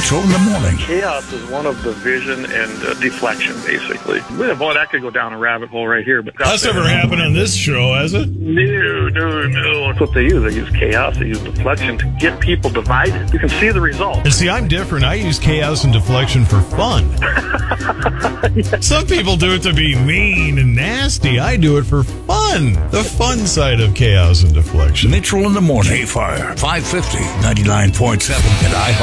Mitchell in the morning. Chaos is one of division and deflection, basically. Boy, that could go down a rabbit hole right here. But that's never happened on this show, has it? No. That's what they use. They use chaos. They use deflection to get people divided. You can see the result. And see, I'm different. I use chaos and deflection for fun. Some people do it to be mean and nasty. I do it for fun. The fun side of chaos and deflection. Mitchell in the morning. K-Fire, 550, 99.7 at iHeart.